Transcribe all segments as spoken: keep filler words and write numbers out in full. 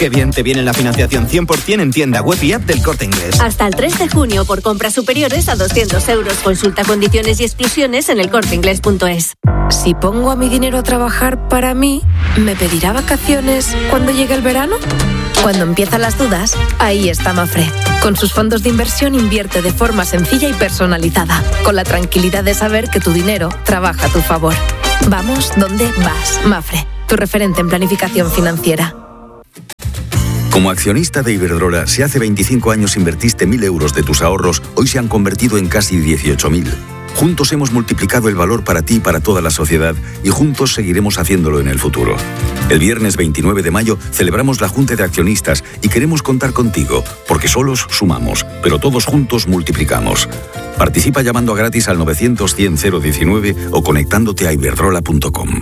Qué bien te viene la financiación cien por ciento en tienda web y app del Corte Inglés. Hasta el tres de junio por compras superiores a doscientos euros. Consulta condiciones y exclusiones en el corte inglés punto es. Si pongo a mi dinero a trabajar para mí, ¿me pedirá vacaciones cuando llegue el verano? Cuando empiezan las dudas, ahí está Mafre. Con sus fondos de inversión invierte de forma sencilla y personalizada, con la tranquilidad de saber que tu dinero trabaja a tu favor. Vamos donde vas, Mafre, tu referente en planificación financiera. Como accionista de Iberdrola, si hace veinticinco años invertiste mil euros de tus ahorros, hoy se han convertido en casi dieciocho mil. Juntos hemos multiplicado el valor para ti y para toda la sociedad y juntos seguiremos haciéndolo en el futuro. El viernes veintinueve de mayo celebramos la Junta de Accionistas y queremos contar contigo, porque solos sumamos, pero todos juntos multiplicamos. Participa llamando a gratis al novecientos cien cero diecinueve o conectándote a iberdrola punto com.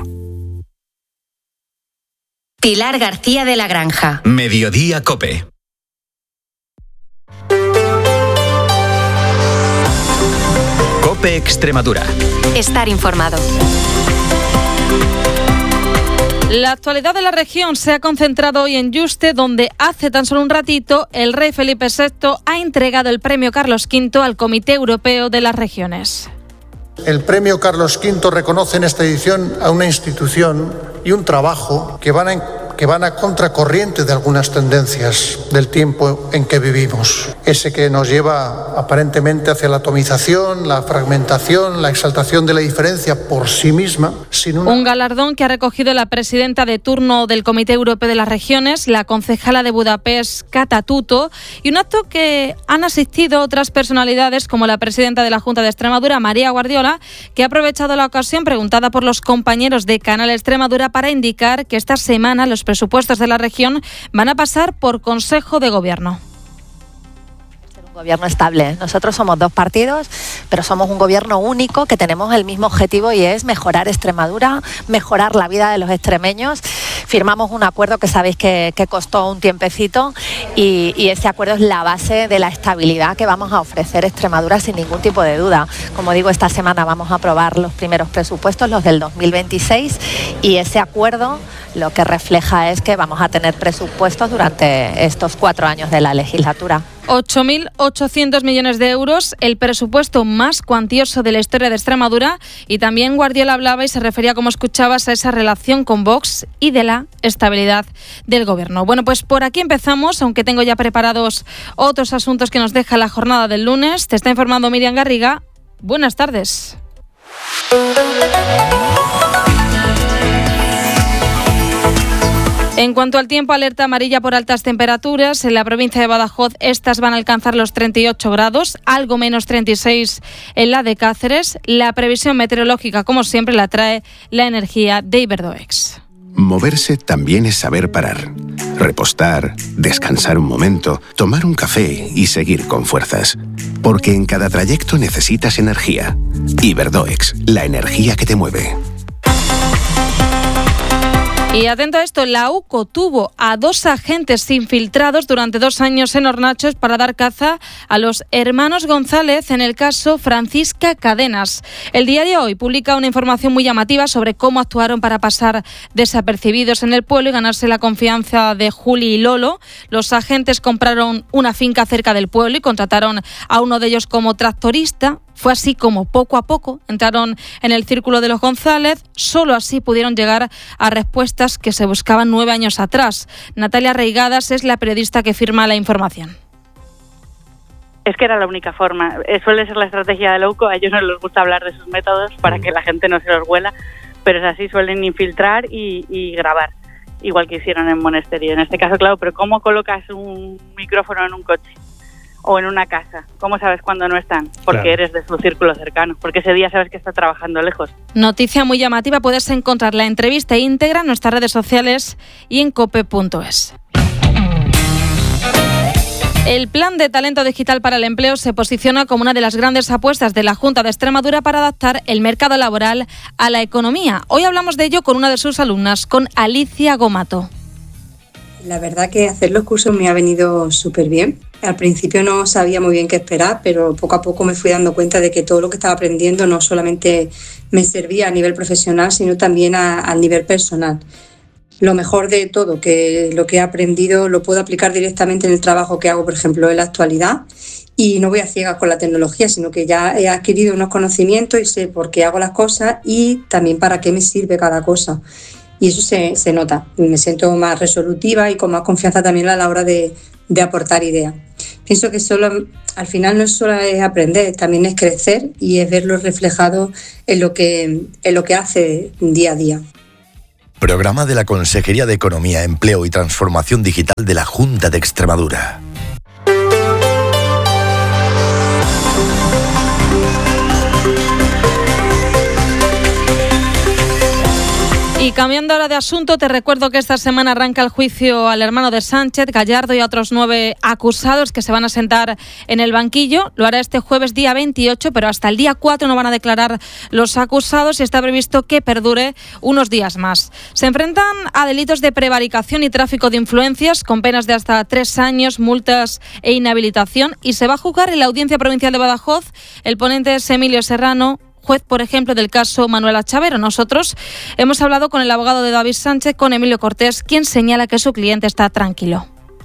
Pilar García de la Granja. Mediodía COPE. COPE Extremadura. Estar informado. La actualidad de la región se ha concentrado hoy en Yuste, donde hace tan solo un ratito el rey Felipe sexto ha entregado el premio Carlos quinto al Comité Europeo de las Regiones. El premio Carlos quinto reconoce en esta edición a una institución y un trabajo que van a que van a contracorriente de algunas tendencias del tiempo en que vivimos. Ese que nos lleva aparentemente hacia la atomización, la fragmentación, la exaltación de la diferencia por sí misma. Sin una... Un galardón que ha recogido la presidenta de turno del Comité Europeo de las Regiones, la concejala de Budapest, Kata Tuto, y un acto que han asistido otras personalidades como la presidenta de la Junta de Extremadura, María Guardiola, que ha aprovechado la ocasión preguntada por los compañeros de Canal Extremadura para indicar que esta semana los presupuestos de la región van a pasar por Consejo de Gobierno. Gobierno estable. Nosotros somos dos partidos, pero somos un gobierno único que tenemos el mismo objetivo y es mejorar Extremadura, mejorar la vida de los extremeños. Firmamos un acuerdo que sabéis que, que costó un tiempecito y, y ese acuerdo es la base de la estabilidad que vamos a ofrecer Extremadura sin ningún tipo de duda. Como digo, esta semana vamos a aprobar los primeros presupuestos, los del dos mil veintiséis, y ese acuerdo lo que refleja es que vamos a tener presupuestos durante estos cuatro años de la legislatura. ocho mil ochocientos millones de euros, el presupuesto más cuantioso de la historia de Extremadura, y también Guardiola hablaba y se refería, como escuchabas, a esa relación con Vox y de la estabilidad del gobierno. Bueno, pues por aquí empezamos, aunque tengo ya preparados otros asuntos que nos deja la jornada del lunes. Te está informando Miriam Garriga. Buenas tardes. En cuanto al tiempo, alerta amarilla por altas temperaturas. En la provincia de Badajoz estas van a alcanzar los treinta y ocho grados, algo menos treinta y seis en la de Cáceres. La previsión meteorológica, como siempre, la trae la energía de Iberdoex. Moverse también es saber parar, repostar, descansar un momento, tomar un café y seguir con fuerzas. Porque en cada trayecto necesitas energía. Iberdoex, la energía que te mueve. Y atento a esto, la U C O tuvo a dos agentes infiltrados durante dos años en Hornachos para dar caza a los hermanos González en el caso Francisca Cadenas. El diario Hoy publica una información muy llamativa sobre cómo actuaron para pasar desapercibidos en el pueblo y ganarse la confianza de Juli y Lolo. Los agentes compraron una finca cerca del pueblo y contrataron a uno de ellos como tractorista. Fue así como poco a poco entraron en el círculo de los González. Solo así pudieron llegar a respuestas que se buscaban nueve años atrás. Natalia Reigadas es la periodista que firma la información. Es que era la única forma. Eh, suele ser la estrategia de la U C O. A ellos no les gusta hablar de sus métodos para que la gente no se los huela, pero es así, suelen infiltrar y, y grabar, igual que hicieron en Monesterio. En este caso, claro, pero ¿cómo colocas un micrófono en un coche? O en una casa. ¿Cómo sabes cuándo no están? Porque claro, eres de su círculo cercano. Porque ese día sabes que está trabajando lejos. Noticia muy llamativa. Puedes encontrar la entrevista íntegra en nuestras redes sociales y en cope punto es. El Plan de Talento Digital para el Empleo se posiciona como una de las grandes apuestas de la Junta de Extremadura para adaptar el mercado laboral a la economía. Hoy hablamos de ello con una de sus alumnas, con Alicia Gomato. La verdad que hacer los cursos me ha venido súper bien. Al principio no sabía muy bien qué esperar, pero poco a poco me fui dando cuenta de que todo lo que estaba aprendiendo no solamente me servía a nivel profesional, sino también a, a nivel personal. Lo mejor de todo, que lo que he aprendido lo puedo aplicar directamente en el trabajo que hago, por ejemplo, en la actualidad, y no voy a ciegas con la tecnología, sino que ya he adquirido unos conocimientos y sé por qué hago las cosas y también para qué me sirve cada cosa. Y eso se, se nota, me siento más resolutiva y con más confianza también a la hora de, de aportar ideas. Pienso que solo, al final no solo es aprender, también es crecer y es verlo reflejado en lo que, en lo que hace día a día. Programa de la Consejería de Economía, Empleo y Transformación Digital de la Junta de Extremadura. Y cambiando ahora de asunto, te recuerdo que esta semana arranca el juicio al hermano de Sánchez, Gallardo, y a otros nueve acusados que se van a sentar en el banquillo. Lo hará este jueves día veintiocho, pero hasta el día cuatro no van a declarar los acusados y está previsto que perdure unos días más. Se enfrentan a delitos de prevaricación y tráfico de influencias con penas de hasta tres años, multas e inhabilitación, y se va a juzgar en la Audiencia Provincial de Badajoz. El ponente es Emilio Serrano, juez, por ejemplo, del caso Manuela Chavero. Nosotros hemos hablado con el abogado de David Sánchez, con Emilio Cortés, quien señala que su cliente está tranquilo.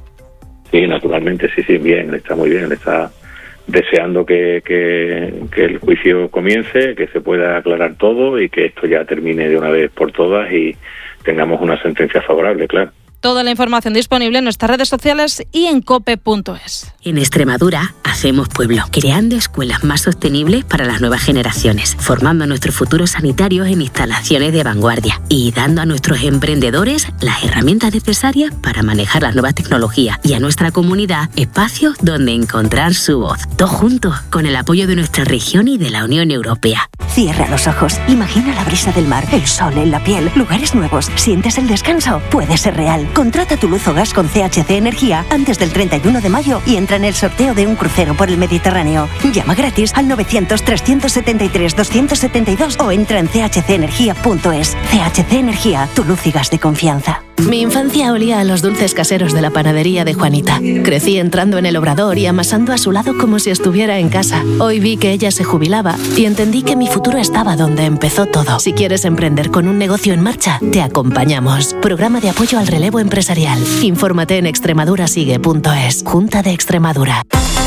Sí, naturalmente, sí, sí, bien, está muy bien, está deseando que, que, que el juicio comience, que se pueda aclarar todo y que esto ya termine de una vez por todas y tengamos una sentencia favorable, claro. Toda la información disponible en nuestras redes sociales y en cope punto es. En Extremadura hacemos pueblo, creando escuelas más sostenibles para las nuevas generaciones, formando a nuestros futuros sanitarios en instalaciones de vanguardia y dando a nuestros emprendedores las herramientas necesarias para manejar las nuevas tecnologías y a nuestra comunidad espacios donde encontrar su voz. Todos juntos, con el apoyo de nuestra región y de la Unión Europea. Cierra los ojos, imagina la brisa del mar, el sol en la piel, lugares nuevos, sientes el descanso, puede ser real. Contrata tu luz o gas con C H C Energía antes del treinta y uno de mayo y entra en el sorteo de un crucero por el Mediterráneo. Llama gratis al novecientos, trescientos setenta y tres, doscientos setenta y dos o entra en c h c energía punto es. C H C Energía, tu luz y gas de confianza. Mi infancia olía a los dulces caseros de la panadería de Juanita. Crecí entrando en el obrador y amasando a su lado como si estuviera en casa. Hoy vi que ella se jubilaba y entendí que mi futuro estaba donde empezó todo. Si quieres emprender con un negocio en marcha, te acompañamos. Programa de apoyo al relevo empresarial. Infórmate en extremadurasigue punto es. Junta de Extremadura.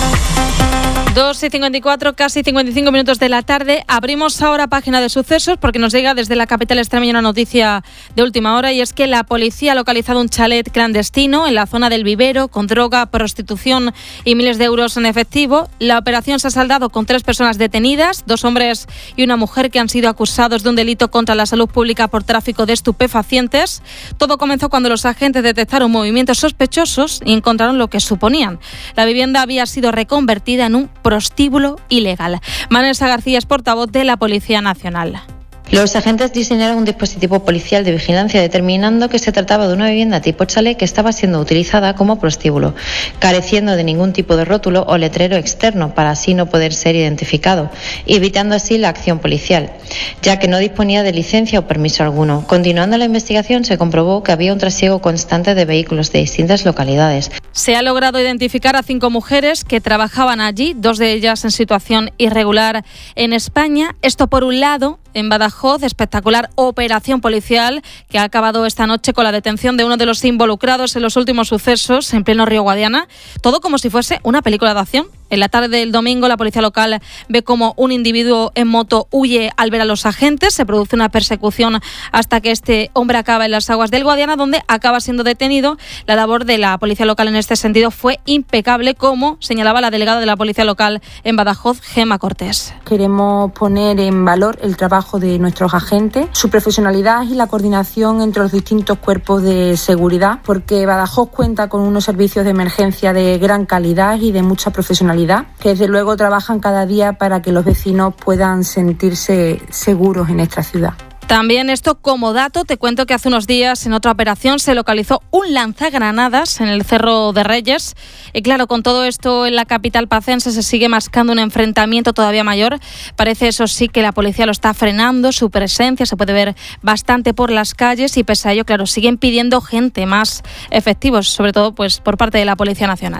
dos y cincuenta y cuatro, casi cincuenta y cinco minutos de la tarde. Abrimos ahora página de sucesos porque nos llega desde la capital extremeña una noticia de última hora, y es que la policía ha localizado un chalet clandestino en la zona del Vivero con droga, prostitución y miles de euros en efectivo. La operación se ha saldado con tres personas detenidas, dos hombres y una mujer que han sido acusados de un delito contra la salud pública por tráfico de estupefacientes. Todo comenzó cuando los agentes detectaron movimientos sospechosos y encontraron lo que suponían. La vivienda había sido reconvertida en un prostíbulo ilegal. Vanessa García es portavoz de la Policía Nacional. Los agentes diseñaron un dispositivo policial de vigilancia determinando que se trataba de una vivienda tipo chalet que estaba siendo utilizada como prostíbulo, careciendo de ningún tipo de rótulo o letrero externo para así no poder ser identificado, evitando así la acción policial, ya que no disponía de licencia o permiso alguno. Continuando la investigación se comprobó que había un trasiego constante de vehículos de distintas localidades. Se ha logrado identificar a cinco mujeres que trabajaban allí, dos de ellas en situación irregular en España. Esto por un lado. En Badajoz, espectacular operación policial que ha acabado esta noche con la detención de uno de los involucrados en los últimos sucesos en pleno Río Guadiana. Todo como si fuese una película de acción. En la tarde del domingo, la policía local ve cómo un individuo en moto huye al ver a los agentes. Se produce una persecución hasta que este hombre acaba en las aguas del Guadiana, donde acaba siendo detenido. La labor de la policía local en este sentido fue impecable, como señalaba la delegada de la policía local en Badajoz, Gemma Cortés. Queremos poner en valor el trabajo de nuestros agentes, su profesionalidad y la coordinación entre los distintos cuerpos de seguridad, porque Badajoz cuenta con unos servicios de emergencia de gran calidad y de mucha profesionalidad, que desde luego trabajan cada día para que los vecinos puedan sentirse seguros en nuestra ciudad. También esto como dato, te cuento que hace unos días en otra operación se localizó un lanzagranadas en el Cerro de Reyes. Y claro, con todo esto en la capital pacense se sigue mascando un enfrentamiento todavía mayor. Parece, eso sí, que la policía lo está frenando, su presencia se puede ver bastante por las calles y pese a ello, claro, siguen pidiendo gente, más efectivos, sobre todo pues por parte de la Policía Nacional.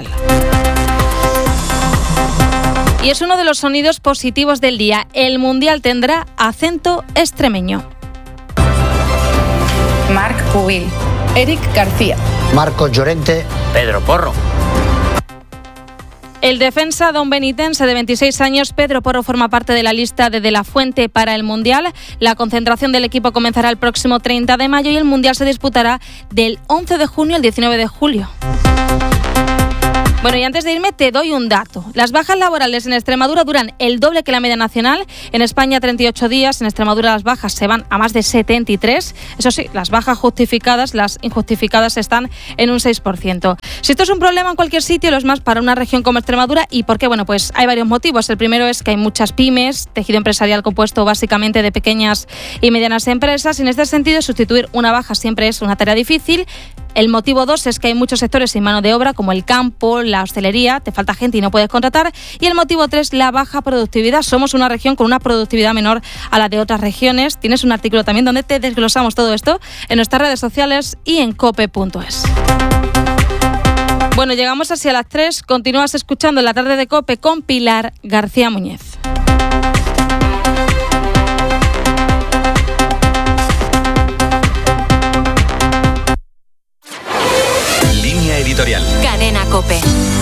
Y es uno de los sonidos positivos del día. El Mundial tendrá acento extremeño. Marc Pubil. Eric García. Marcos Llorente. Pedro Porro. El defensa don benitense de veintiséis años, Pedro Porro, forma parte de la lista de De La Fuente para el Mundial. La concentración del equipo comenzará el próximo treinta de mayo y el Mundial se disputará del once de junio al diecinueve de julio. Bueno, y antes de irme te doy un dato. Las bajas laborales en Extremadura duran el doble que la media nacional. En España treinta y ocho días, en Extremadura las bajas se van a más de setenta y tres. Eso sí, las bajas justificadas, las injustificadas están en un seis por ciento. Si esto es un problema en cualquier sitio, lo es más para una región como Extremadura. ¿Y por qué? Bueno, pues hay varios motivos. El primero es que hay muchas pymes, tejido empresarial compuesto básicamente de pequeñas y medianas empresas. Y en este sentido, sustituir una baja siempre es una tarea difícil. El motivo dos es que hay muchos sectores sin mano de obra, como el campo, la hostelería, te falta gente y no puedes contratar. Y el motivo tres, la baja productividad. Somos una región con una productividad menor a la de otras regiones. Tienes un artículo también donde te desglosamos todo esto en nuestras redes sociales y en cope punto es. Bueno, llegamos así a las tres. Continúas escuchando La Tarde de COPE con Pilar García Muñiz. Editorial. Cadena COPE.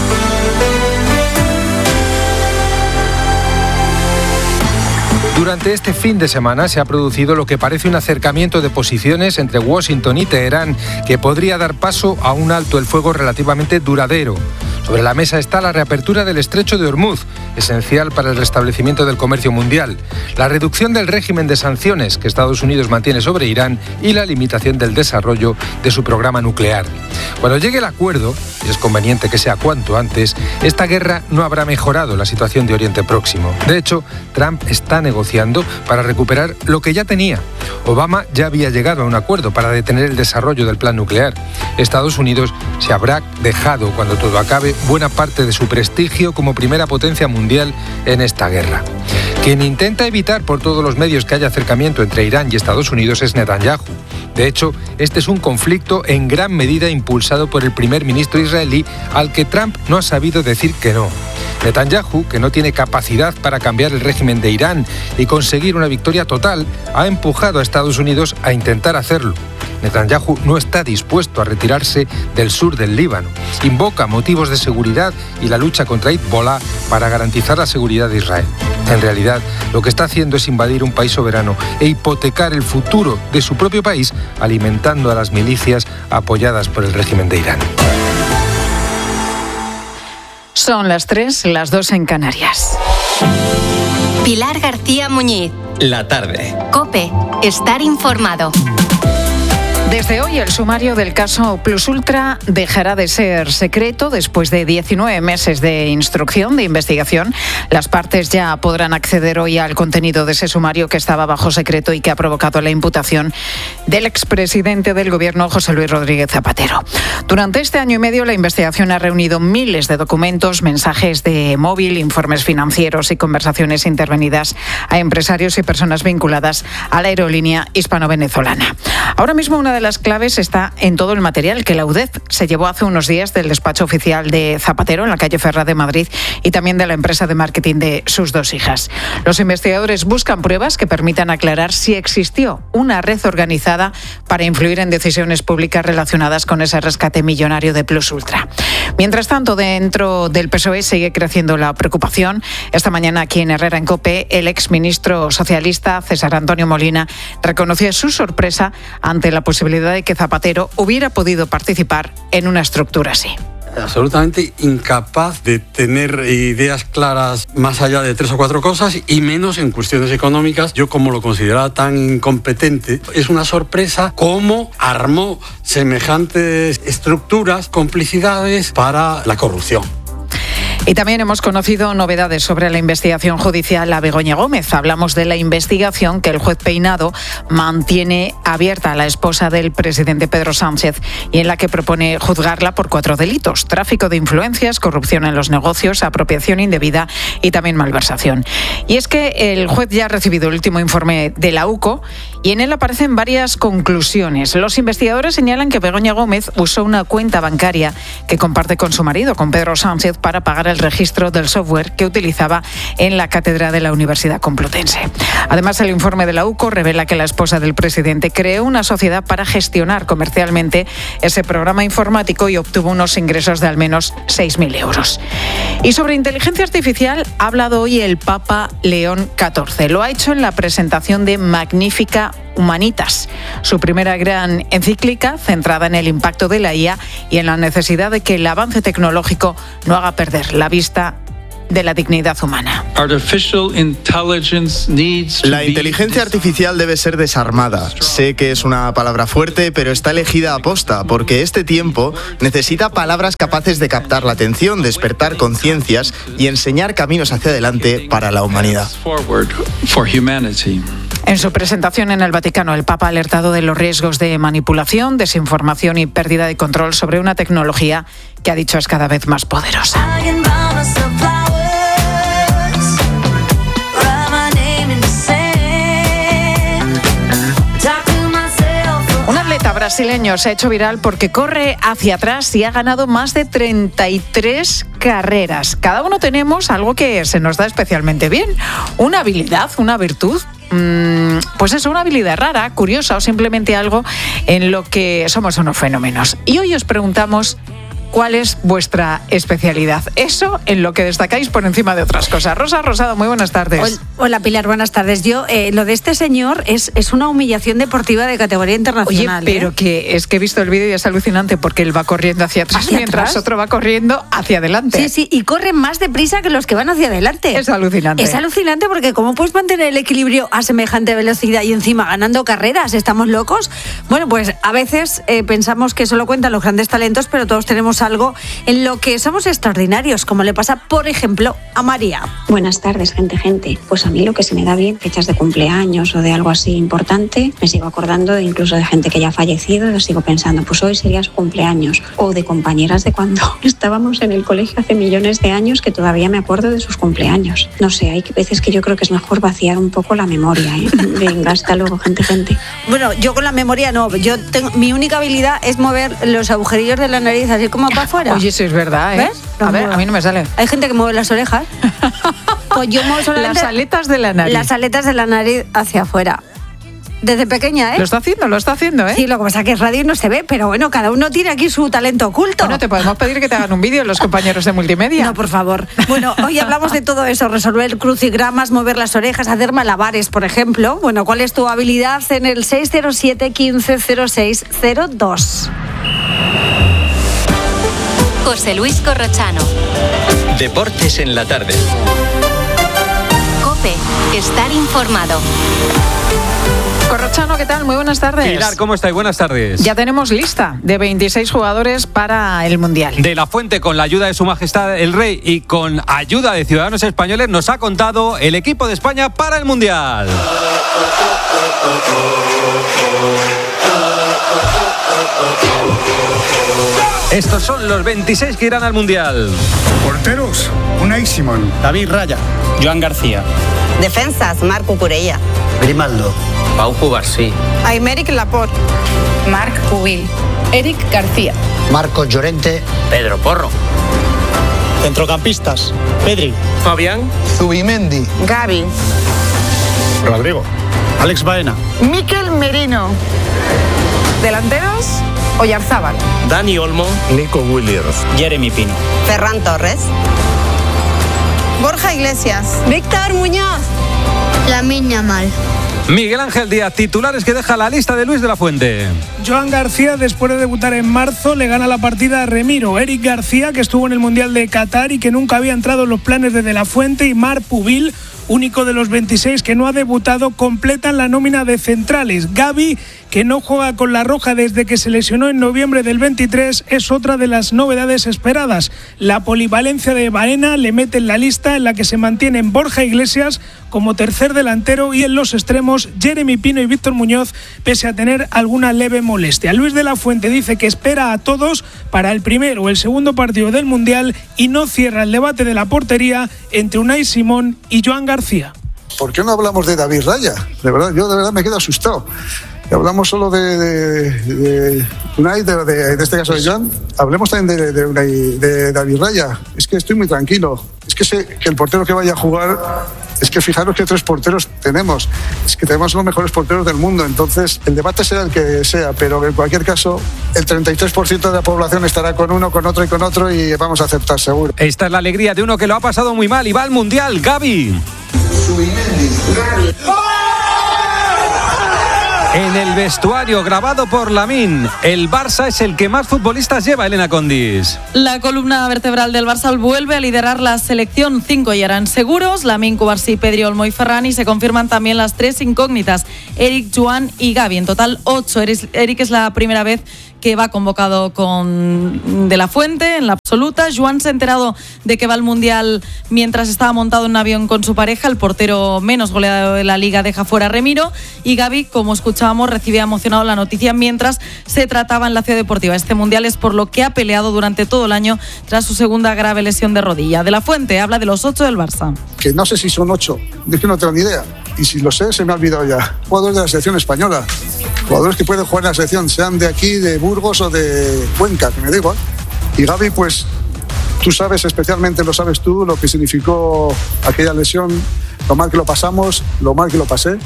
Durante este fin de semana se ha producido lo que parece un acercamiento de posiciones entre Washington y Teherán que podría dar paso a un alto el fuego relativamente duradero. Sobre la mesa está la reapertura del estrecho de Hormuz, esencial para el restablecimiento del comercio mundial, la reducción del régimen de sanciones que Estados Unidos mantiene sobre Irán y la limitación del desarrollo de su programa nuclear. Cuando llegue el acuerdo, y es conveniente que sea cuanto antes, esta guerra no habrá mejorado la situación de Oriente Próximo. De hecho, Trump está negociando para recuperar lo que ya tenía. Obama ya había llegado a un acuerdo para detener el desarrollo del plan nuclear. Estados Unidos se habrá dejado, cuando todo acabe, buena parte de su prestigio como primera potencia mundial en esta guerra. Quien intenta evitar por todos los medios que haya acercamiento entre Irán y Estados Unidos es Netanyahu. De hecho, este es un conflicto en gran medida impulsado por el primer ministro israelí, al que Trump no ha sabido decir que no. Netanyahu, que no tiene capacidad para cambiar el régimen de Irán y conseguir una victoria total, ha empujado a Estados Unidos a intentar hacerlo. Netanyahu no está dispuesto a retirarse del sur del Líbano. Invoca motivos de seguridad y la lucha contra Hezbollah para garantizar la seguridad de Israel. En realidad, lo que está haciendo es invadir un país soberano e hipotecar el futuro de su propio país, alimentando a las milicias apoyadas por el régimen de Irán. Son las tres, las dos en Canarias. Pilar García Muñiz. La tarde. COPE. Estar informado. Desde hoy el sumario del caso Plus Ultra dejará de ser secreto después de diecinueve meses de instrucción, de investigación. Las partes ya podrán acceder hoy al contenido de ese sumario que estaba bajo secreto y que ha provocado la imputación del expresidente del Gobierno, José Luis Rodríguez Zapatero. Durante este año y medio la investigación ha reunido miles de documentos, mensajes de móvil, informes financieros y conversaciones intervenidas a empresarios y personas vinculadas a la aerolínea hispano-venezolana. Ahora mismo una de las claves está en todo el material que la U D E F se llevó hace unos días del despacho oficial de Zapatero en la calle Ferraz de Madrid y también de la empresa de marketing de sus dos hijas. Los investigadores buscan pruebas que permitan aclarar si existió una red organizada para influir en decisiones públicas relacionadas con ese rescate millonario de Plus Ultra. Mientras tanto, dentro del P S O E sigue creciendo la preocupación. Esta mañana aquí en Herrera en COPE, el exministro socialista César Antonio Molina reconoció su sorpresa ante la posibilidad de que Zapatero hubiera podido participar en una estructura así. Absolutamente incapaz de tener ideas claras más allá de tres o cuatro cosas y menos en cuestiones económicas. Yo, como lo consideraba tan incompetente, es una sorpresa cómo armó semejantes estructuras, complicidades para la corrupción. Y también hemos conocido novedades sobre la investigación judicial a Begoña Gómez. Hablamos de la investigación que el juez Peinado mantiene abierta a la esposa del presidente Pedro Sánchez y en la que propone juzgarla por cuatro delitos: tráfico de influencias, corrupción en los negocios, apropiación indebida y también malversación. Y es que el juez ya ha recibido el último informe de la U C O y en él aparecen varias conclusiones. Los investigadores señalan que Begoña Gómez usó una cuenta bancaria que comparte con su marido, con Pedro Sánchez, para pagar al el registro del software que utilizaba en la cátedra de la Universidad Complutense. Además, el informe de la U C O revela que la esposa del presidente creó una sociedad para gestionar comercialmente ese programa informático y obtuvo unos ingresos de al menos seis mil euros. Y sobre inteligencia artificial ha hablado hoy el Papa León catorce. Lo ha hecho en la presentación de Magnifica Humanitas, su primera gran encíclica centrada en el impacto de la I A y en la necesidad de que el avance tecnológico no haga perder la vista de la dignidad humana. La inteligencia artificial debe ser desarmada. Sé que es una palabra fuerte, pero está elegida a posta, porque este tiempo necesita palabras capaces de captar la atención, despertar conciencias y enseñar caminos hacia adelante para la humanidad. En su presentación en el Vaticano, el Papa ha alertado de los riesgos de manipulación, desinformación y pérdida de control sobre una tecnología que ha dicho es cada vez más poderosa. Un atleta brasileño se ha hecho viral porque corre hacia atrás y ha ganado más de treinta y tres carreras. Cada uno tenemos algo que se nos da especialmente bien, una habilidad, una virtud. Pues eso, una habilidad rara, curiosa o simplemente algo en lo que somos unos fenómenos. Y hoy os preguntamos cuál es vuestra especialidad. Eso en lo que destacáis por encima de otras cosas. Rosa Rosado, muy buenas tardes. Hola Pilar, buenas tardes. Yo, eh, lo de este señor es, es una humillación deportiva de categoría internacional. Oye, pero ¿eh? que es que he visto el vídeo y es alucinante porque él va corriendo hacia atrás ¿Hacia mientras atrás? otro va corriendo hacia adelante. Sí, sí, y corre más deprisa que los que van hacia adelante. Es alucinante. Es alucinante porque ¿cómo puedes mantener el equilibrio a semejante velocidad y encima ganando carreras? ¿Estamos locos? Bueno, pues a veces eh, pensamos que solo cuentan los grandes talentos, pero todos tenemos algo en lo que somos extraordinarios, como le pasa, por ejemplo, a María. Buenas tardes, gente, gente. Pues a mí lo que se me da bien, fechas de cumpleaños o de algo así importante, me sigo acordando de incluso de gente que ya ha fallecido, y sigo pensando, pues hoy sería su cumpleaños. O de compañeras de cuando estábamos en el colegio hace millones de años que todavía me acuerdo de sus cumpleaños. No sé, hay veces que yo creo que es mejor vaciar un poco la memoria, ¿eh? Venga, hasta luego, gente, gente. Bueno, yo con la memoria no, yo tengo, mi única habilidad es mover los agujerillos de la nariz así como para afuera. Oye, sí es verdad, ¿eh? ¿Ves? A ver, a mí no me sale. Hay gente que mueve las orejas. Pues yo muevo solamente las aletas de la nariz. Las aletas de la nariz hacia afuera. Desde pequeña, ¿eh? Lo está haciendo, lo está haciendo, ¿eh? Sí, lo que pasa es que es radio y no se ve, pero bueno, cada uno tiene aquí su talento oculto. Bueno, te podemos pedir que te hagan un vídeo los compañeros de multimedia. No, por favor. Bueno, hoy hablamos de todo eso, resolver crucigramas, mover las orejas, hacer malabares, por ejemplo. Bueno, ¿cuál es tu habilidad? En el seis cero siete, quince, cero seis cero dos. José Luis Corrochano. Deportes en la tarde. COPE. Estar informado. Corrochano, ¿qué tal? Muy buenas tardes. Pilar, ¿cómo estáis? Buenas tardes. Ya tenemos lista de veintiséis jugadores para el Mundial. De la Fuente, con la ayuda de Su Majestad el Rey y con ayuda de ciudadanos españoles, nos ha contado el equipo de España para el Mundial. Estos son los veintiséis que irán al Mundial. Porteros, Unai Simón, David Raya, Joan García. Defensas, Marc Cucurella, Grimaldo, Pau Cubarsí, Aymeric Laporte, Marc Pubil, Eric García, Marcos Llorente, Pedro Porro. Centrocampistas, Pedri, Fabián, Zubimendi, Gavi, Rodrigo, Alex Baena, Mikel Merino. Delanteros, Oyarzábal, Dani Olmo, Nico Williams, Jeremy Pino, Ferran Torres, Borja Iglesias, Víctor Muñoz, Lamine Yamal. Miguel Ángel Díaz, titulares que deja la lista de Luis de la Fuente. Joan García, después de debutar en marzo, le gana la partida a Remiro. Eric García, que estuvo en el Mundial de Qatar y que nunca había entrado en los planes de De la Fuente, y Marc Pubil, único de los veintiséis que no ha debutado, completan la nómina de centrales. Gavi, que no juega con la roja desde que se lesionó en noviembre del veintitrés, es otra de las novedades esperadas. La polivalencia de Baena le mete en la lista, en la que se mantienen Borja Iglesias como tercer delantero y en los extremos Jeremy Pino y Víctor Muñoz, pese a tener alguna leve molestia. Luis de la Fuente dice que espera a todos para el primer o el segundo partido del Mundial y no cierra el debate de la portería entre Unai Simón y Joan García. ¿Por qué no hablamos de David Raya? De verdad, yo de verdad me quedo asustado. hablamos solo de, de, de Unai, de, de, de este caso de Joan, hablemos también de, de, Unai, de David Raya. Es que estoy muy tranquilo. Es que sé que el portero que vaya a jugar, es que fijaros que tres porteros tenemos. Es que tenemos los mejores porteros del mundo. Entonces, el debate será el que sea, pero en cualquier caso, el treinta y tres por ciento de la población estará con uno, con otro y con otro y vamos a aceptar seguro. Esta es la alegría de uno que lo ha pasado muy mal y va al Mundial, Gavi. En el vestuario grabado por Lamine, el Barça es el que más futbolistas lleva, Elena Condis. La columna vertebral del Barça vuelve a liderar la selección. Cinco ya eran seguros, Lamine, Cubarsí, Pedri, Olmo y Ferran, y se confirman también las tres incógnitas, Eric, Joan y Gavi. En total, ocho. Eric es la primera vez que va convocado con De La Fuente en la absoluta. Joan se ha enterado de que va al Mundial mientras estaba montado en un avión con su pareja. El portero menos goleado de la Liga deja fuera a Remiro. Y Gavi, como escuchábamos, recibía emocionado la noticia mientras se trataba en la Ciudad Deportiva. Este Mundial es por lo que ha peleado durante todo el año tras su segunda grave lesión de rodilla. De La Fuente habla de los ocho del Barça. Que no sé si son ocho, es que no tengo ni idea. Y si lo sé, se me ha olvidado ya. Jugadores de la selección española. Jugadores que pueden jugar en la selección, sean de aquí, de Burgos o de Cuenca, que me da igual. Y Gavi, pues, tú sabes, especialmente lo sabes tú, lo que significó aquella lesión, lo mal que lo pasamos, lo mal que lo pasé.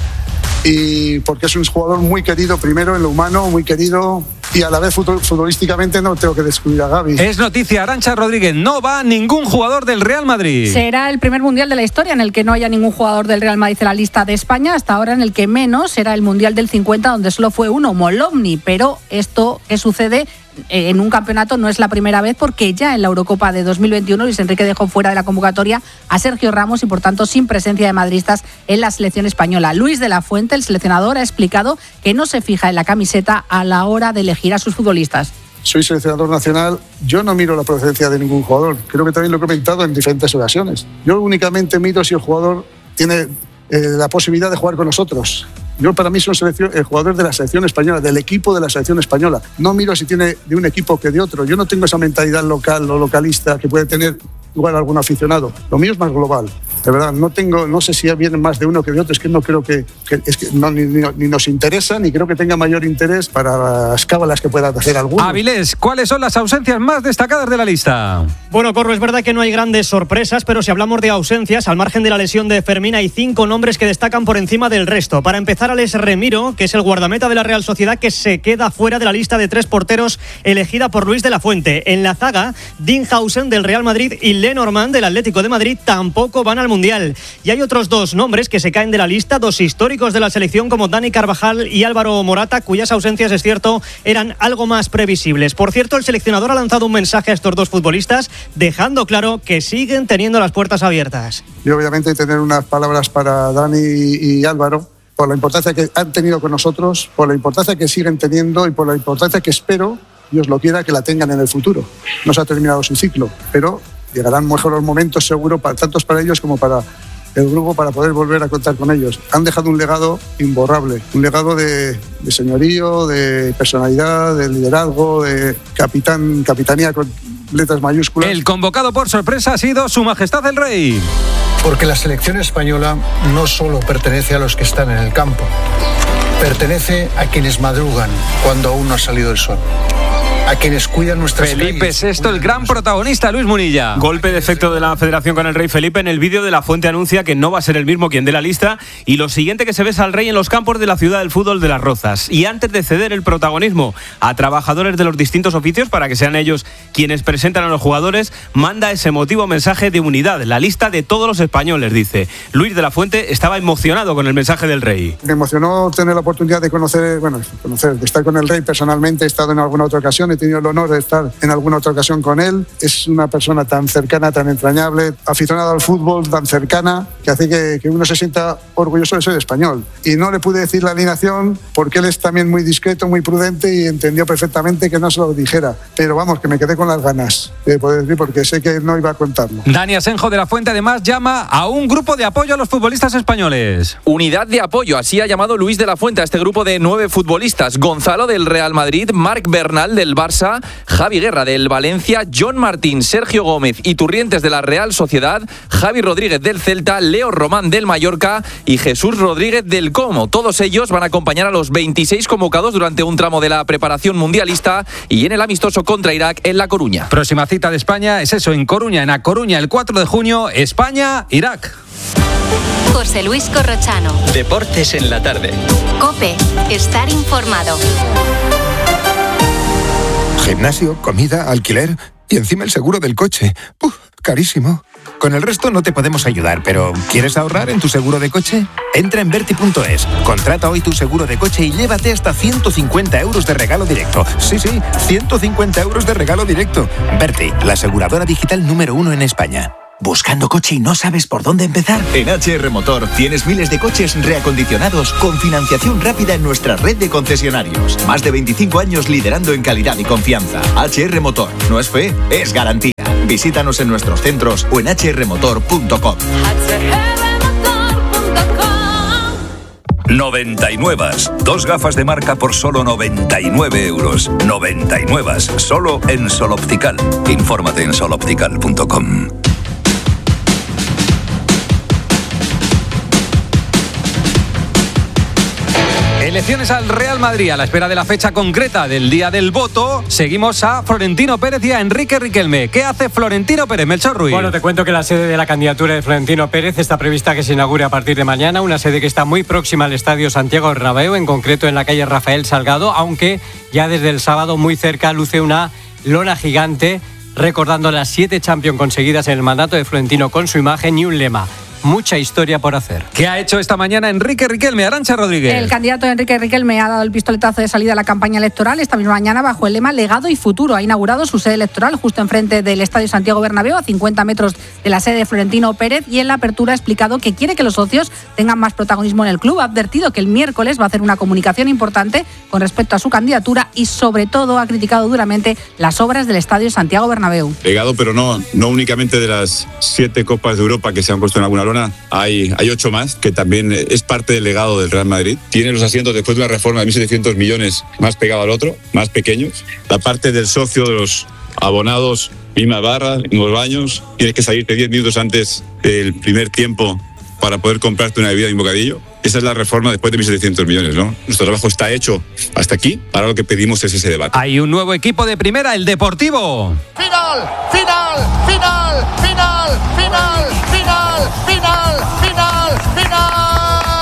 Y porque es un jugador muy querido, primero en lo humano, muy querido, y a la vez futbolísticamente no tengo que descubrir a Gavi. Es noticia, Arantxa Rodríguez, no va ningún jugador del Real Madrid. Será el primer Mundial de la historia en el que no haya ningún jugador del Real Madrid en la lista de España, hasta ahora en el que menos será el Mundial del cincuenta, donde solo fue uno, Molovny, pero esto que sucede en un campeonato no es la primera vez, porque ya en la Eurocopa de dos mil veintiuno Luis Enrique dejó fuera de la convocatoria a Sergio Ramos y por tanto sin presencia de madridistas en la selección española. Luis de la Fuente, el seleccionador, ha explicado que no se fija en la camiseta a la hora de elegir a sus futbolistas. Soy seleccionador nacional, yo no miro la procedencia de ningún jugador, creo que también lo he comentado en diferentes ocasiones. Yo únicamente miro si el jugador tiene eh, la posibilidad de jugar con nosotros. Yo, para mí, soy el jugador de la selección española, del equipo de la selección española. No miro si tiene de un equipo que de otro. Yo no tengo esa mentalidad local o localista que puede tener igual algún aficionado. Lo mío es más global. De verdad, no tengo, no sé si vienen más de uno que de otro. Es que no creo que, que es que no, ni, ni, ni nos interesa, ni creo que tenga mayor interés para las cábalas que pueda hacer alguno. Avilés, ¿cuáles son las ausencias más destacadas de la lista? Bueno, Corro, es verdad que no hay grandes sorpresas, pero si hablamos de ausencias, al margen de la lesión de Fermín, hay cinco nombres que destacan por encima del resto. Para empezar, Alex Remiro, que es el guardameta de la Real Sociedad, que se queda fuera de la lista de tres porteros elegida por Luis de la Fuente. En la zaga, Dinhausen del Real Madrid y Lenormand del Atlético de Madrid tampoco van al Mundial. Y hay otros dos nombres que se caen de la lista, dos históricos de la selección como Dani Carvajal y Álvaro Morata, cuyas ausencias, es cierto, eran algo más previsibles. Por cierto, el seleccionador ha lanzado un mensaje a estos dos futbolistas, dejando claro que siguen teniendo las puertas abiertas. Y obviamente tener unas palabras para Dani y Álvaro, por la importancia que han tenido con nosotros, por la importancia que siguen teniendo y por la importancia que espero, Dios lo quiera, que la tengan en el futuro. No se ha terminado su ciclo, pero llegarán mejores momentos seguro, para, tanto para ellos como para el grupo, para poder volver a contar con ellos. Han dejado un legado imborrable, un legado de, de señorío, de personalidad, de liderazgo, de capitán, capitanía con letras mayúsculas. El convocado por sorpresa ha sido Su Majestad el Rey. Porque la selección española no solo pertenece a los que están en el campo, pertenece a quienes madrugan cuando aún no ha salido el sol, a quienes cuidan nuestras Felipe calles. sexto, el gran protagonista, Luis Munilla. Golpe de efecto de la Federación con el Rey Felipe. En el vídeo de La Fuente anuncia que no va a ser el mismo quien dé la lista, y lo siguiente que se ve es al Rey en los campos de la ciudad del fútbol de Las Rozas. Y antes de ceder el protagonismo a trabajadores de los distintos oficios para que sean ellos quienes presentan a los jugadores, manda ese emotivo mensaje de unidad, la lista de todos los españoles, dice. Luis de la Fuente estaba emocionado con el mensaje del Rey. Me emocionó tener la oportunidad de conocer, bueno, conocer, de estar con el Rey personalmente. He estado en alguna otra ocasión, he tenido el honor de estar en alguna otra ocasión con él. Es una persona tan cercana, tan entrañable, aficionado al fútbol, tan cercana, que hace que, que uno se sienta orgulloso de ser español. Y no le pude decir la alineación porque él es también muy discreto, muy prudente, y entendió perfectamente que no se lo dijera. Pero vamos, que me quedé con las ganas de poder decir, porque sé que no iba a contarlo. Dani Asenjo de la Fuente además llama a un grupo de apoyo a los futbolistas españoles. Unidad de apoyo, así ha llamado Luis de la Fuente a este grupo de nueve futbolistas. Gonzalo del Real Madrid, Marc Bernal del Barça, Barça, Javi Guerra del Valencia, John Martín, Sergio Gómez y Turrientes de la Real Sociedad, Javi Rodríguez del Celta, Leo Román del Mallorca y Jesús Rodríguez del Como. Todos ellos van a acompañar a los veintiséis convocados durante un tramo de la preparación mundialista y en el amistoso contra Irak en La Coruña. Próxima cita de España es eso, en Coruña, en A Coruña, el cuatro de junio, España-Irak. José Luis Corrochano. Deportes en la tarde. COPE. Estar informado. Gimnasio, comida, alquiler y encima el seguro del coche. ¡Uf! Carísimo. Con el resto no te podemos ayudar, pero ¿quieres ahorrar en tu seguro de coche? Entra en Berti punto es, contrata hoy tu seguro de coche y llévate hasta ciento cincuenta euros de regalo directo. Sí, sí, ciento cincuenta euros de regalo directo. Berti, la aseguradora digital número uno en España. ¿Buscando coche y no sabes por dónde empezar? En H R Motor tienes miles de coches reacondicionados con financiación rápida en nuestra red de concesionarios. Más de veinticinco años liderando en calidad y confianza. H R Motor, no es fe, es garantía. Visítanos en nuestros centros o en h r motor punto com. noventa y nueve. Dos gafas de marca por solo noventa y nueve euros. noventa y nueve. Solo en Sol Optical. Infórmate en sol optical punto com. Elecciones al Real Madrid. A la espera de la fecha concreta del día del voto, seguimos a Florentino Pérez y a Enrique Riquelme. ¿Qué hace Florentino Pérez, Melchor Ruiz? Bueno, te cuento que la sede de la candidatura de Florentino Pérez está prevista que se inaugure a partir de mañana, una sede que está muy próxima al Estadio Santiago Bernabéu, en concreto en la calle Rafael Salgado, aunque ya desde el sábado muy cerca luce una lona gigante recordando las siete Champions conseguidas en el mandato de Florentino con su imagen y un lema: mucha historia por hacer. ¿Qué ha hecho esta mañana Enrique Riquelme? Arantxa Rodríguez. El candidato Enrique Riquelme ha dado el pistoletazo de salida a la campaña electoral esta misma mañana bajo el lema Legado y Futuro. Ha inaugurado su sede electoral justo enfrente del Estadio Santiago Bernabéu, a cincuenta metros de la sede de Florentino Pérez, y en la apertura ha explicado que quiere que los socios tengan más protagonismo en el club. Ha advertido que el miércoles va a hacer una comunicación importante con respecto a su candidatura y sobre todo ha criticado duramente las obras del Estadio Santiago Bernabéu. Legado, pero no, no únicamente de las siete Copas de Europa que se han puesto en alguna lona. Hay, hay ocho más, que también es parte del legado del Real Madrid. Tiene los asientos después de una reforma de mil setecientos millones más pegado al otro, más pequeños. La parte del socio, de los abonados, misma barra, mismos baños. Tienes que salirte diez minutos antes del primer tiempo para poder comprarte una bebida y un bocadillo. Esa es la reforma después de mil setecientos millones, ¿no? Nuestro trabajo está hecho hasta aquí. Ahora lo que pedimos es ese debate. Hay un nuevo equipo de primera, el Deportivo. Final, final, final, final, final, final, final, final, final.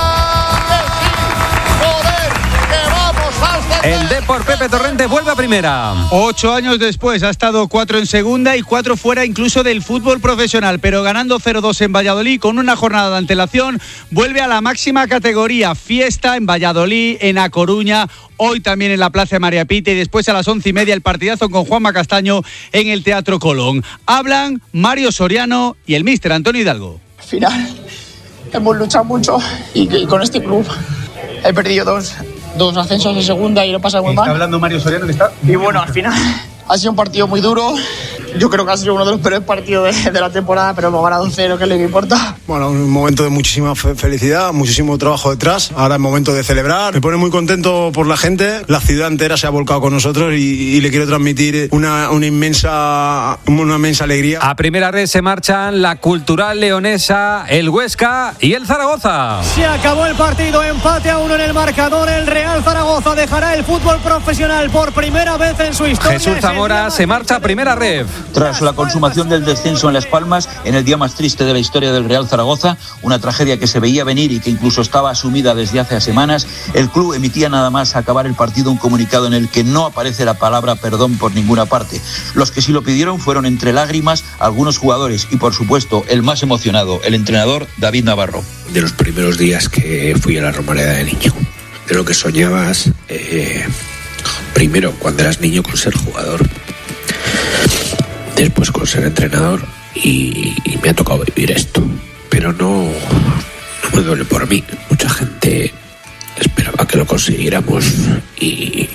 Joder, que vamos al El Depor Pepe Torrente vuelve a primera. Ocho años después ha estado cuatro en segunda y cuatro fuera incluso del fútbol profesional, pero ganando cero dos en Valladolid con una jornada de antelación, vuelve a la máxima categoría. Fiesta en Valladolid, en A Coruña, hoy también en la Plaza de María Pita y después a las once y media el partidazo con Juanma Castaño en el Teatro Colón. Hablan Mario Soriano y el míster Antonio Hidalgo. Al final hemos luchado mucho y, y con este club he perdido dos, dos ascensos en segunda y lo pasa muy mal. Está hablando Mario Soriano que está... Y bueno, al final ha sido un partido muy duro. Yo creo que ha sido uno de los peores partidos de, de la temporada, pero hemos ganado un cero, que es lo que importa. Bueno, un momento de muchísima fe- felicidad, muchísimo trabajo detrás. Ahora es momento de celebrar. Me pone muy contento por la gente. La ciudad entera se ha volcado con nosotros y, y le quiero transmitir una, una inmensa una inmensa alegría. A primera red se marchan la Cultural Leonesa, el Huesca y el Zaragoza. Se acabó el partido, empate a uno en el marcador. El Real Zaragoza dejará el fútbol profesional por primera vez en su historia. Jesús Zamora se marcha a primera red. Tras la consumación del descenso en Las Palmas, en el día más triste de la historia del Real Zaragoza, una tragedia que se veía venir y que incluso estaba asumida desde hace semanas, el club emitía nada más acabar el partido un comunicado en el que no aparece la palabra perdón por ninguna parte. Los que sí lo pidieron fueron entre lágrimas algunos jugadores y, por supuesto, el más emocionado, el entrenador David Navarro. De los primeros días que fui a la Romareda de niño, de lo que soñabas, eh, primero cuando eras niño con ser jugador, después con ser entrenador y, y me ha tocado vivir esto, pero no, no me duele por mí. Mucha gente esperaba que lo consiguiéramos y,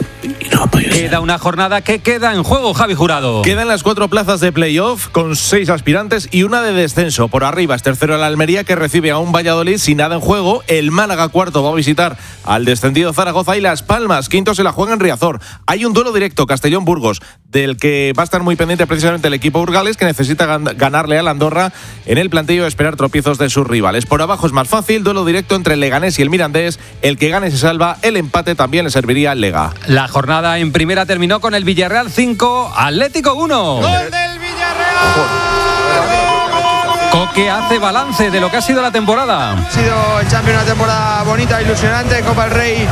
y no ha podido ser. Queda una jornada que queda en juego, Javi Jurado. Quedan las cuatro plazas de playoff con seis aspirantes y una de descenso. Por arriba es tercero el Almería, que recibe a un Valladolid sin nada en juego. El Málaga cuarto va a visitar al descendido Zaragoza y Las Palmas quinto se la juega en Riazor. Hay un duelo directo, Castellón-Burgos, del que va a estar muy pendiente precisamente el equipo Urgales, que necesita gan- ganarle al Andorra en el plantillo, esperar tropiezos de sus rivales. Por abajo es más fácil, duelo directo entre el Leganés y el Mirandés. El que gane se salva, el empate también le serviría al Lega. La jornada en primera terminó con el Villarreal cinco, Atlético uno. ¡Gol del Villarreal! Coque hace balance de lo que ha sido la temporada. Ha sido el Champions una temporada bonita, ilusionante, Copa del Rey,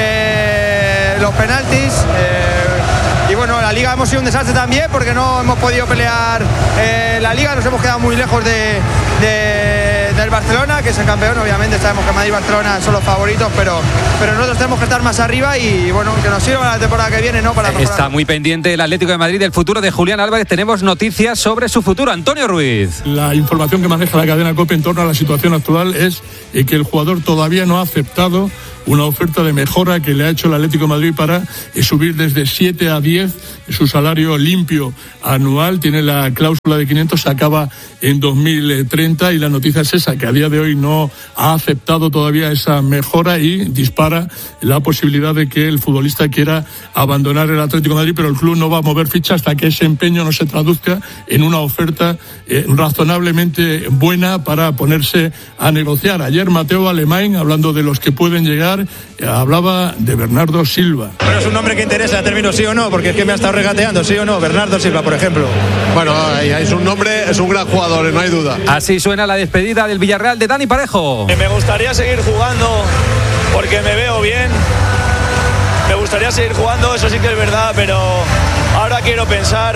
eh, los penaltis. Eh, y bueno, la Liga hemos sido un desastre también porque no hemos podido pelear eh, la Liga, nos hemos quedado muy lejos de, de, del Barcelona, que es el campeón. Obviamente sabemos que Madrid y Barcelona son los favoritos, pero, pero nosotros tenemos que estar más arriba y bueno, que nos sirva la temporada que viene, ¿no? Para mejorar. Está muy pendiente el Atlético de Madrid del futuro de Julián Álvarez. Tenemos noticias sobre su futuro. Antonio Ruiz. La información que maneja la cadena COPE en torno a la situación actual es que el jugador todavía no ha aceptado una oferta de mejora que le ha hecho el Atlético de Madrid para subir desde siete a diez su salario limpio anual. Tiene la cláusula de quinientos, se acaba en dos mil treinta y la noticia es esa, que a día de hoy no ha aceptado todavía esa mejora y dispara la posibilidad de que el futbolista quiera abandonar el Atlético de Madrid, pero el club no va a mover ficha hasta que ese empeño no se traduzca en una oferta eh, razonablemente buena para ponerse a negociar. Ayer Mateo Alemán, hablando de los que pueden llegar, hablaba de Bernardo Silva. Pero es un nombre que interesa, término sí o no, porque es que me ha estado regateando, sí o no, Bernardo Silva, por ejemplo. Bueno, es un nombre, es un gran jugador, no hay duda. Así suena la despedida del Villarreal de Dani Parejo. Me gustaría seguir jugando porque me veo bien. Me gustaría seguir jugando, eso sí que es verdad, pero ahora quiero pensar,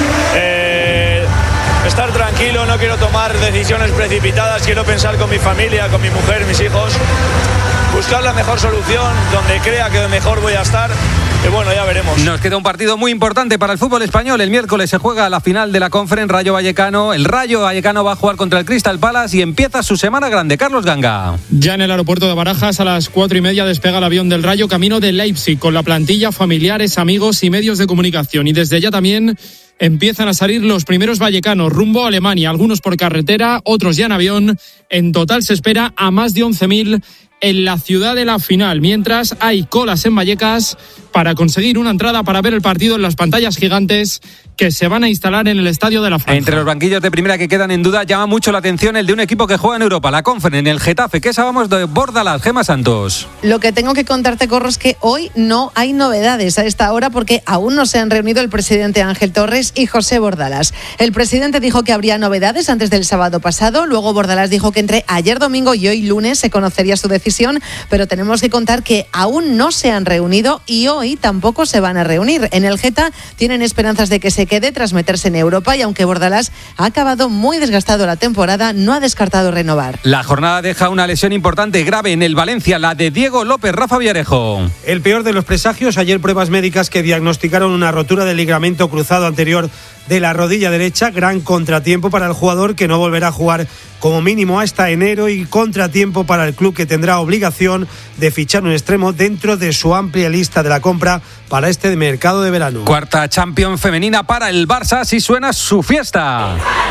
eh, estar tranquilo, no quiero tomar decisiones precipitadas, quiero pensar con mi familia, con mi mujer, mis hijos, buscar la mejor solución, donde crea que mejor voy a estar. Y bueno, ya veremos. Nos queda un partido muy importante para el fútbol español. El miércoles se juega la final de la Conference, Rayo Vallecano. El Rayo Vallecano va a jugar contra el Crystal Palace y empieza su semana grande. Carlos Ganga. Ya en el aeropuerto de Barajas a las cuatro y media despega el avión del Rayo camino de Leipzig con la plantilla, familiares, amigos y medios de comunicación. Y desde ya también empiezan a salir los primeros vallecanos rumbo a Alemania, algunos por carretera, otros ya en avión. En total se espera a más de once mil en la ciudad de la final, mientras hay colas en Vallecas para conseguir una entrada para ver el partido en las pantallas gigantes que se van a instalar en el Estadio de la Franja. Entre los banquillos de primera que quedan en duda, llama mucho la atención el de un equipo que juega en Europa, la Conference, en el Getafe. ¿Qué sabemos de Bordalás, Gemma Santos? Lo que tengo que contarte, Corro, es que hoy no hay novedades a esta hora porque aún no se han reunido el presidente Ángel Torres y José Bordalás. El presidente dijo que habría novedades antes del sábado pasado, luego Bordalás dijo que entre ayer domingo y hoy lunes se conocería su decisión, pero tenemos que contar que aún no se han reunido y hoy tampoco se van a reunir. En el Geta tienen esperanzas de que se quede tras meterse en Europa y aunque Bordalás ha acabado muy desgastado la temporada, no ha descartado renovar. La jornada deja una lesión importante, grave en el Valencia, la de Diego López. Rafa Villarejo. El peor de los presagios, ayer pruebas médicas que diagnosticaron una rotura del ligamento cruzado anterior de la rodilla derecha, gran contratiempo para el jugador que no volverá a jugar como mínimo hasta enero y contratiempo para el club que tendrá obligación de fichar un extremo dentro de su amplia lista de la compra para este mercado de verano. Cuarta Champions femenina para el Barça, así suena su fiesta.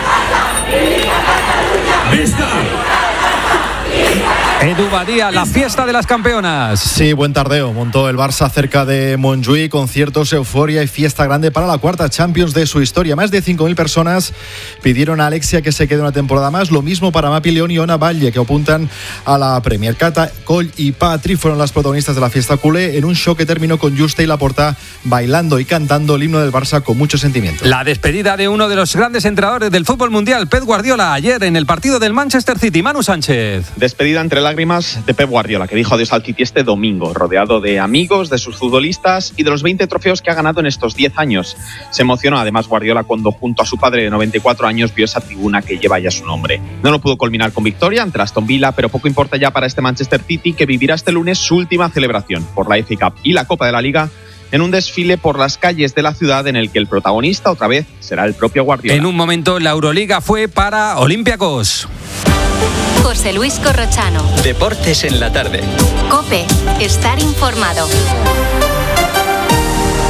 Edu Badía, la fiesta de las campeonas. Sí, buen tardeo. Montó el Barça cerca de Montjuïc, conciertos, euforia y fiesta grande para la cuarta Champions de su historia. Más de cinco mil personas pidieron a Alexia que se quede una temporada más. Lo mismo para Mapi León y Ona Valle, que apuntan a la Premier. Cata, Coll y Patri fueron las protagonistas de la fiesta culé en un show que terminó con Juste y Laporta bailando y cantando el himno del Barça con mucho sentimiento. La despedida de uno de los grandes entrenadores del fútbol mundial, Pep Guardiola, ayer en el partido del Manchester City. Manu Sánchez. Despedida entre lágrimas de Pep Guardiola, que dijo adiós al City este domingo, rodeado de amigos, de sus futbolistas y de los veinte trofeos que ha ganado en estos diez años. Se emocionó además Guardiola cuando junto a su padre de noventa y cuatro años vio esa tribuna que lleva ya su nombre. No lo pudo culminar con victoria ante Aston Villa, pero poco importa ya para este Manchester City, que vivirá este lunes su última celebración por la F A Cup y la Copa de la Liga en un desfile por las calles de la ciudad en el que el protagonista otra vez será el propio Guardiola. En un momento la Euroliga fue para Olympiacos. José Luis Corrochano. Deportes en la tarde. COPE. Estar informado.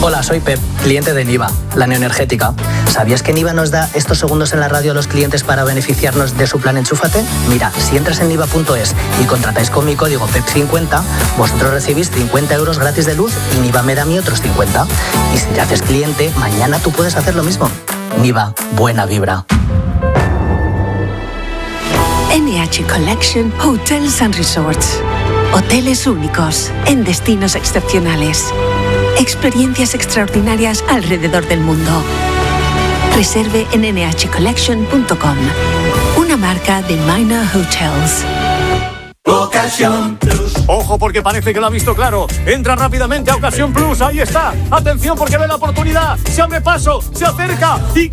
Hola, soy Pep, cliente de Niva, la neoenergética. ¿Sabías que Niva nos da estos segundos en la radio a los clientes para beneficiarnos de su plan Enchúfate? Mira, si entras en niva punto es y contratáis con mi código P E P cincuenta, vosotros recibís cincuenta euros gratis de luz y Niva me da a mí otros cincuenta. Y si te haces cliente, mañana tú puedes hacer lo mismo. Niva, buena vibra. N H Collection Hotels and Resorts. Hoteles únicos en destinos excepcionales. Experiencias extraordinarias alrededor del mundo. Reserve en ene hache collection punto com. Una marca de Minor Hotels. Ocasión Plus. Ojo, porque parece que lo ha visto claro. Entra rápidamente a Ocasión Plus. Ahí está. Atención, porque ve la oportunidad. Se abre paso, se acerca y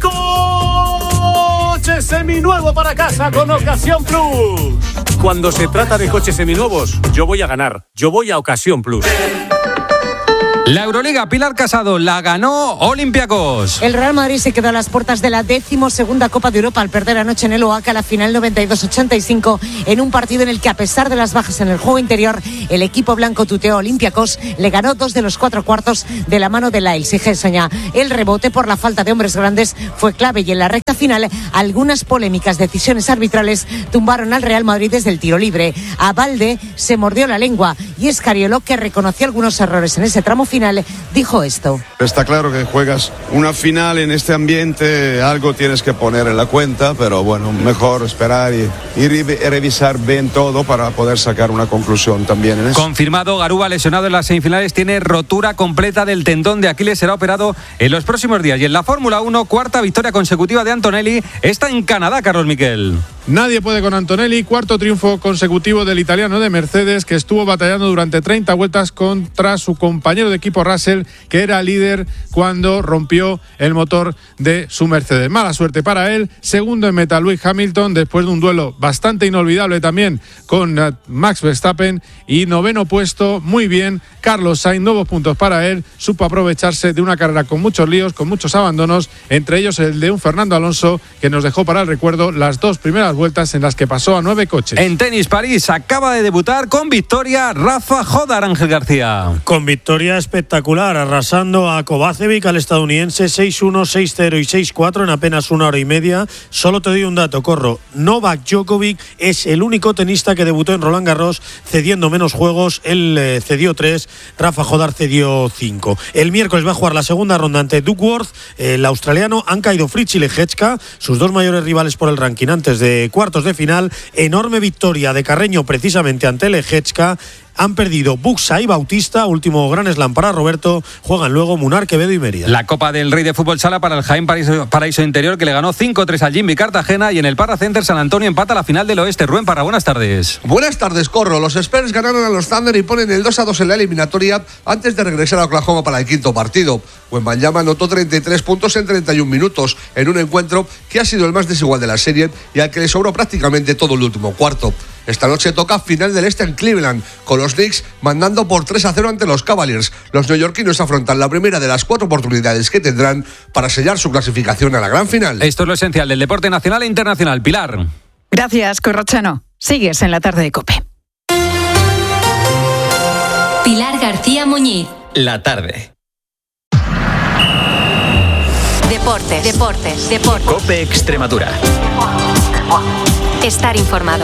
coche seminuevo para casa con Ocasión Plus. Cuando se trata de coches seminuevos, yo voy a ganar. Yo voy a Ocasión Plus. La Euroliga, Pilar Casado, la ganó Olympiacos. El Real Madrid se quedó a las puertas de la decimosegunda Copa de Europa al perder anoche en el Oaxaca la final noventa y dos ochenta y cinco en un partido en el que, a pesar de las bajas en el juego interior, el equipo blanco tuteó a Olympiacos, le ganó dos de los cuatro cuartos de la mano de Lails y Gessoña. El rebote por la falta de hombres grandes fue clave y en la recta final algunas polémicas decisiones arbitrales tumbaron al Real Madrid desde el tiro libre. A Valde se mordió la lengua y Escariolo, que reconoció algunos errores en ese tramo final, dijo esto. Está claro que juegas una final en este ambiente, algo tienes que poner en la cuenta, pero bueno, mejor esperar y, y revisar bien todo para poder sacar una conclusión también en eso. Confirmado, Garuba, lesionado en las semifinales, tiene rotura completa del tendón de Aquiles, será operado en los próximos días. Y en la Fórmula uno, cuarta victoria consecutiva de Antonelli, está en Canadá, Carlos Miquel. Nadie puede con Antonelli, cuarto triunfo consecutivo del italiano de Mercedes, que estuvo batallando durante treinta vueltas contra su compañero de equipo Russell, que era líder cuando rompió el motor de su Mercedes. Mala suerte para él. Segundo en meta Lewis Hamilton, después de un duelo bastante inolvidable también con Max Verstappen. Y noveno puesto, muy bien, Carlos Sainz, nuevos puntos para él. Supo aprovecharse de una carrera con muchos líos, con muchos abandonos, entre ellos el de un Fernando Alonso, que nos dejó para el recuerdo las dos primeras vueltas en las que pasó a nueve coches. En tenis, París acaba de debutar con victoria Rafa Jodar, Ángel García. Con victoria espectacular, arrasando a Kovacevic, al estadounidense, seis uno, seis cero y seis cuatro en apenas una hora y media. Solo te doy un dato, Corro. Novak Djokovic es el único tenista que debutó en Roland Garros cediendo menos juegos. Él eh, cedió tres, Rafa Jodar cedió cinco. El miércoles va a jugar la segunda ronda ante Duckworth. El australiano, han caído Fritz y Leječka, sus dos mayores rivales por el ranking antes de cuartos de final. Enorme victoria de Carreño precisamente ante Leječka. Han perdido Buxa y Bautista, último gran slam para Roberto. Juegan luego Munar, Quevedo y Mérida. La Copa del Rey de Fútbol Sala para el Jaén Paraíso, Paraíso Interior, que le ganó cinco tres al Jimmy Cartagena, y en el Parra Center San Antonio empata la final del Oeste. Rubén Parra, buenas tardes. Buenas tardes, Corro. Los Spurs ganaron a los Thunder y ponen el dos a dos en la eliminatoria antes de regresar a Oklahoma para el quinto partido. Wembanyama anotó treinta y tres puntos en treinta y un minutos en un encuentro que ha sido el más desigual de la serie y al que le sobró prácticamente todo el último cuarto. Esta noche toca final del Este en Cleveland, con los Knicks mandando por tres a cero ante los Cavaliers. Los neoyorquinos afrontan la primera de las cuatro oportunidades que tendrán para sellar su clasificación a la gran final. Esto es lo esencial del deporte nacional e internacional. Pilar. Gracias, Corrochano. Sigues en la tarde de COPE. Pilar García Muñiz. La tarde. Deportes, deportes, deportes. COPE Extremadura. Estar informado.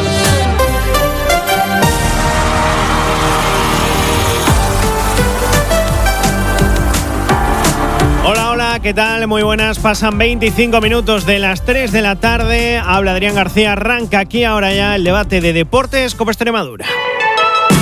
Hola, hola, ¿qué tal? Muy buenas. Pasan veinticinco minutos de las tres de la tarde. Habla Adrián García. Arranca aquí ahora ya el debate de Deportes COPE Extremadura.